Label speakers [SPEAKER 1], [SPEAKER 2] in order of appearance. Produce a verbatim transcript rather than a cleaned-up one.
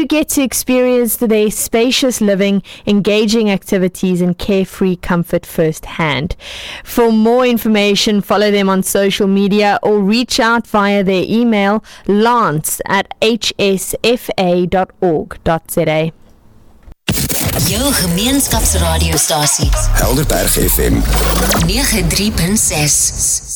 [SPEAKER 1] you get to experience their spacious living, engaging activities, and carefree comfort firsthand. For more information, follow them on social media or reach out via their email, lance at h s f a dot org dot z a.
[SPEAKER 2] Jou gemeenskapsradiostasie
[SPEAKER 3] Helderberg F M
[SPEAKER 2] nege drie punt ses.